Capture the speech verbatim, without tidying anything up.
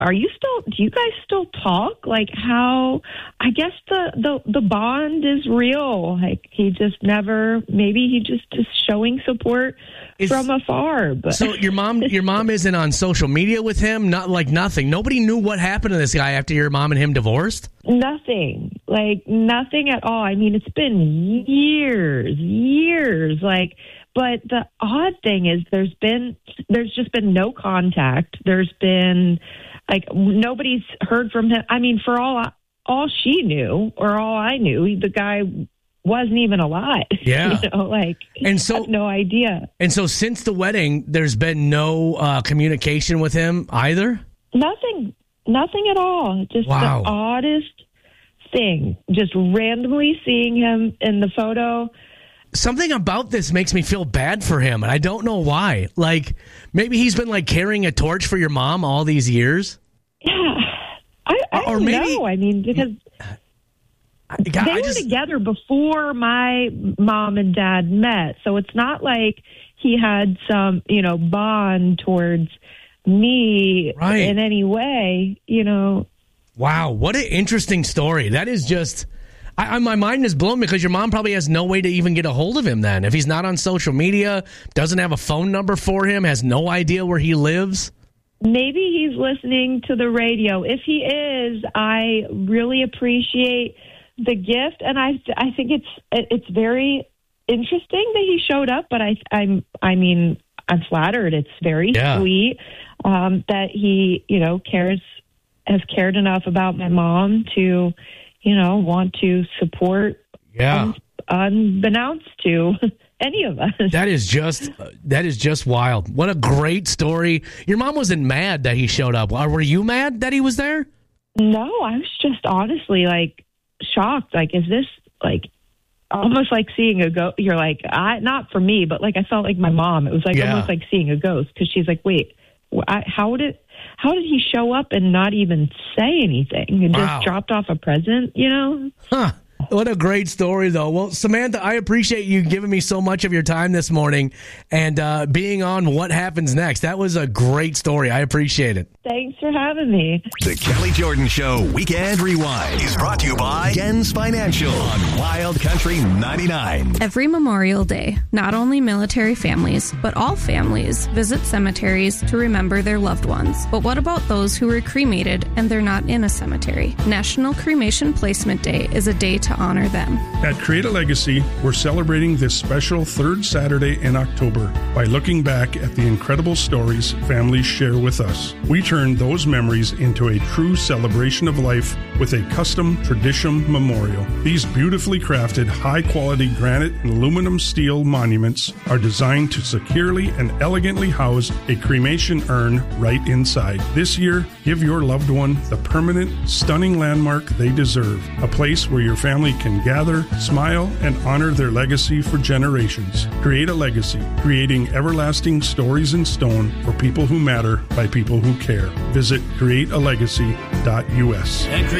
are you still, do you guys still talk? Like how, I guess the, the, the bond is real. Like he just never, maybe he just is showing support is, from afar. But. So your mom, your mom isn't on social media with him? Not like nothing. Nobody knew what happened to this guy after your mom and him divorced? Nothing. Like nothing at all. I mean, it's been years, years. Like, but the odd thing is there's been, there's just been no contact. There's been, like, nobody's heard from him. I mean, for all all she knew or all I knew, the guy wasn't even alive. Yeah. You know, like, and so, I have no idea. And so since the wedding, there's been no uh, communication with him either? Nothing. Nothing at all. Just wow. the oddest thing. Just randomly seeing him in the photo. Something about this makes me feel bad for him, and I don't know why. Like, maybe he's been, like, carrying a torch for your mom all these years? Yeah. I, I or don't maybe, know. I mean, because God, they I were just, together before my mom and dad met, so it's not like he had some, you know, bond towards me right. in any way, you know. Wow, what an interesting story. That is just... I, I, my mind is blown because your mom probably has no way to even get a hold of him then. If he's not on social media, doesn't have a phone number for him, has no idea where he lives. Maybe he's listening to the radio. If he is, I really appreciate the gift, and I I think it's it's very interesting that he showed up. But I I'm I mean I'm flattered. It's very yeah. sweet um, that he you know cares has cared enough about my mom to. You know, want to support yeah. un- unbeknownst to any of us. That is just that is just wild. What a great story. Your mom wasn't mad that he showed up. Were you mad that he was there? No, I was just honestly like shocked. Like, is this like almost like seeing a ghost? You're like, I not for me, but like I felt like my mom. It was like yeah. almost like seeing a ghost because she's like, wait, I, how did how did he show up and not even say anything and wow. just dropped off a present? You know? Huh. What a great story, though. Well, Samantha, I appreciate you giving me so much of your time this morning and uh, being on What Happens Next. That was a great story. I appreciate it. Thanks for having me. The Kelly Jordan Show Weekend Rewind is brought to you by Gens Financial on Wild Country ninety-nine. Every Memorial Day, not only military families, but all families visit cemeteries to remember their loved ones. But what about those who were cremated and they're not in a cemetery? National Cremation Placement Day is a day to honor them. At Create a Legacy, we're celebrating this special third Saturday in October by looking back at the incredible stories families share with us. We turn those memories into a true celebration of life with a custom tradition memorial. These beautifully crafted, high-quality granite and aluminum steel monuments are designed to securely and elegantly house a cremation urn right inside. This year, give your loved one the permanent, stunning landmark they deserve, a place where your family can gather, smile, and honor their legacy for generations. Create a Legacy, creating everlasting stories in stone for people who matter by people who care. Visit create a legacy dot U S. And